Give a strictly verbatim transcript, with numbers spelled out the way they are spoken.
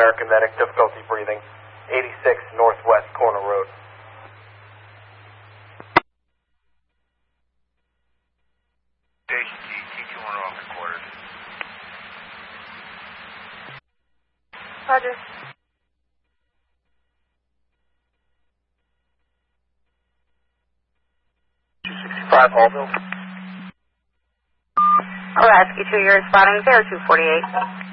American medic, difficulty breathing, eighty-six Northwest Corner Road. Station T, T two one off the quarters. Roger. two sixty-five Hallville. I'll ask you to your spotting zero two forty-eight.